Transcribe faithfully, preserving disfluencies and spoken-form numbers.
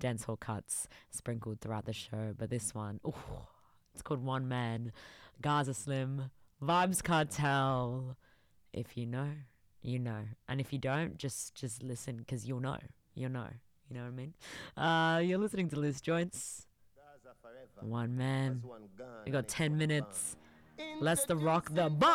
dancehall cuts sprinkled throughout the show, but this one, ooh, it's called One Man, Gaza Slim, Vibes Cartel. If you know, you know, and if you don't, just just listen, because you'll know, you'll know. You know what I mean? Uh, you're listening to Loose Joints. One Man. We got ten minutes. Let's the rock the bomb.